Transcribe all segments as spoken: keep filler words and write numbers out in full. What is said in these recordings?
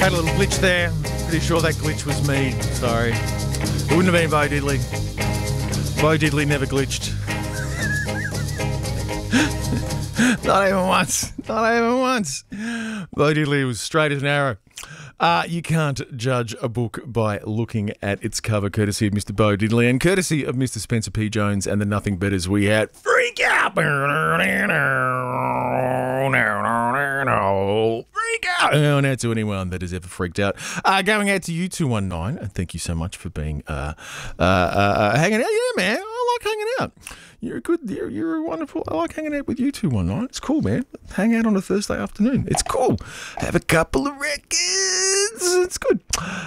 Had a little glitch there. Pretty sure that glitch was me. Sorry. It wouldn't have been Bo Diddley. Bo Diddley never glitched. Not even once. Not even once. Bo Diddley was straight as an arrow. Uh, you can't judge a book by looking at its cover, courtesy of Mister Bo Diddley and courtesy of Mister Spencer P. Jones and the Nothing Betters we had. Freak out! Freak out! Oh, now to anyone that has ever freaked out. Uh, going out to you, two one nine, and thank you so much for being uh, uh, uh, hanging out. Yeah, man, I like hanging out. You're a good, you're, you're a wonderful, I like hanging out with you two one nine. It's cool, man. Hang out on a Thursday afternoon. It's cool. Have a couple of records. It's good.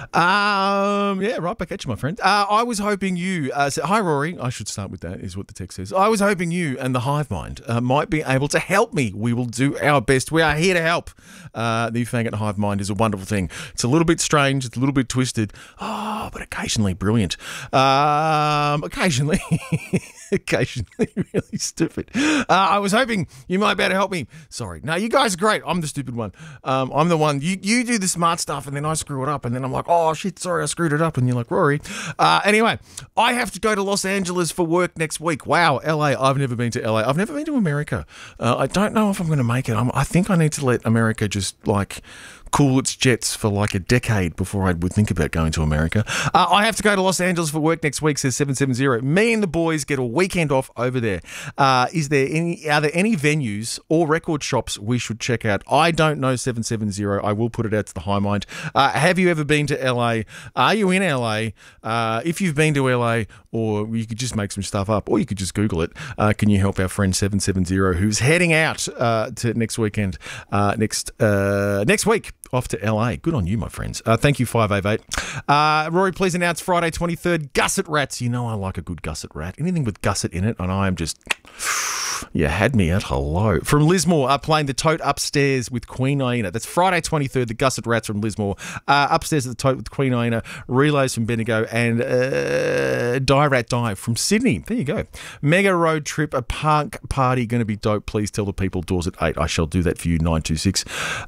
Um, yeah, right back at you, my friend. Uh, I was hoping you, uh, so, hi Rory, I should start with that, is what the text says. I was hoping you and the Hive Mind uh, might be able to help me. We will do our best. We are here to help. Uh, the Faggot Hive Mind is a wonderful thing. It's a little bit strange. It's a little bit twisted. Oh, but occasionally brilliant. Um, occasionally, occasionally really stupid. Uh, I was hoping you might be able to help me. Sorry. No, you guys are great. I'm the stupid one. Um, I'm the one. You, you do the smart stuff and then I screw it up and then I'm like, oh shit, sorry, I screwed it up. And you're like, Rory. Uh, anyway, I have to go to Los Angeles for work next week. Wow, L A. I've never been to L A. I've never been to America. Uh, I don't know if I'm going to make it. I'm, I think I need to let America just like cool its jets for like a decade before I would think about going to America. Uh, I have to go to Los Angeles for work next week, says seven seven zero. Me and the boys get a weekend off over there. Uh, is there any, are there any venues or record shops we should check out? I don't know, seven seven zero. I will put it out to the High Mind. Uh, have you ever been to L A? Are you in L A? Uh, if you've been to L A, or you could just make some stuff up, or you could just Google it. Uh, can you help our friend seven seven zero who's heading out uh, to next weekend, uh, next uh, next week? Off to L A. Good on you, my friends. Uh, thank you, five eight eight. Uh, Rory, please announce Friday twenty-third, Gusset Rats. You know I like a good Gusset Rat. Anything with Gusset in it, and I am just... You had me at hello. From Lismore, uh, playing the Tote upstairs with Queen Iena. That's Friday twenty-third, the Gusset Rats from Lismore. Uh, upstairs at the Tote with Queen Iena, Relays from Bendigo, and uh, Die Rat Die from Sydney. There you go. Mega road trip, a punk party, going to be dope. Please tell the people, doors at eight. I shall do that for you, nine two six.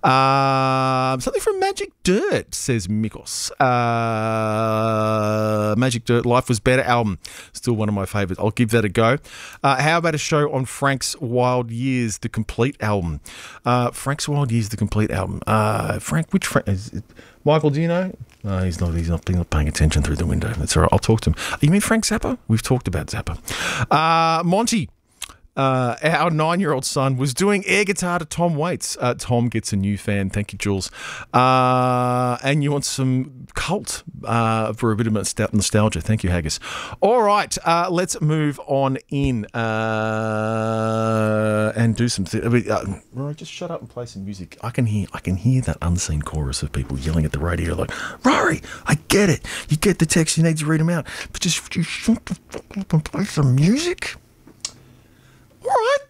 Uh, something from Magic Dirt, says Mikos. Uh, Magic Dirt, Life Was Better album. Still one of my favourites. I'll give that a go. Uh, how about a show on Frank's Wild Years, the complete album? Uh, Frank's Wild Years, the complete album. Uh, Frank, which Frank? Is it, Michael, do you know? No, he's not, he's not. He's not paying attention through the window. That's all right. I'll talk to him. You mean Frank Zappa? We've talked about Zappa. Uh, Monty. Uh, our nine-year-old son was doing air guitar to Tom Waits. Uh, Tom gets a new fan. Thank you, Jules. Uh, and you want some Cult uh, for a bit of nostalgia. Thank you, Haggis. All right, uh, let's move on in uh, and do some. Th- uh, Rory, just shut up and play some music. I can hear. I can hear that unseen chorus of people yelling at the radio, like, Rory, I get it. You get the text. You need to read them out, but just, just shut the fuck up and play some music. All right.